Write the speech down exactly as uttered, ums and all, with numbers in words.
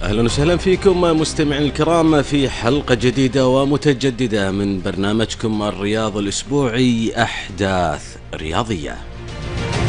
أهلا وسهلا فيكم مستمعين الكرام في حلقة جديدة ومتجددة من برنامجكم الرياض الأسبوعي أحداث رياضية.